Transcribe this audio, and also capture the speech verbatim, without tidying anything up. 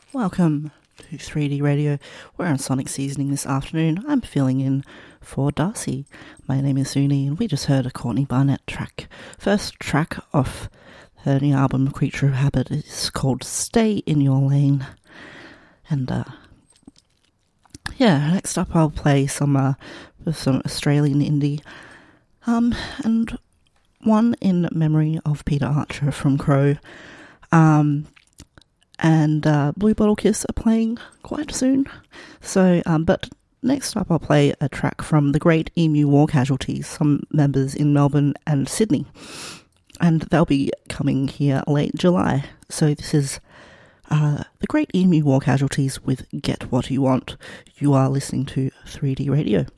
Welcome to three D Radio. We're on Sonic Seasoning this afternoon. I'm filling in for Darcy. My name is Suni, and we just heard a Courtney Barnett track. First track off her new album, Creature of Habit, is called Stay in Your Lane. And, uh, yeah, next up I'll play some, uh, some Australian indie. Um, and one in memory of Peter Archer from Crow. Um... and uh, Blue Bottle Kiss are playing quite soon. So, um, but next up I'll play a track from the Great Emu War Casualties, some members in Melbourne and Sydney. And they'll be coming here late July. So this is uh, the Great Emu War Casualties with Get What You Want. You are listening to three D Radio.